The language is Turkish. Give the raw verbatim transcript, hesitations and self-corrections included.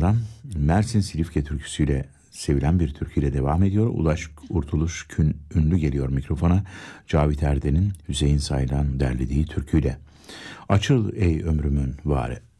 ardından Mersin Silifke türküsüyle, sevilen bir türküyle devam ediyor. Ulaş Kurtuluş Kün ünlü geliyor mikrofona. Cavit Erden'in Hüseyin Saylan derlediği türküyle. Açıl ey ömrümün vare.